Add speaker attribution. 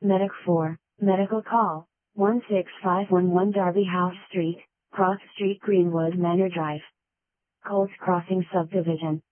Speaker 1: Medic 4, medical call, 16511 Derby House Street, Cross Street Greenwood Manor Drive. Colts Crossing Subdivision.